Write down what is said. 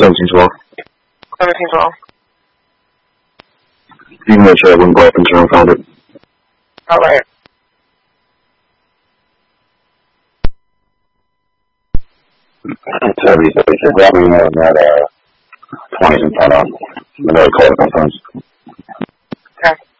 1712. 1712. You can make sure I wouldn't go up and turn found it. Alright. Heavy, so you should grab me more than that, 20s in front of. The very cold conference. Okay.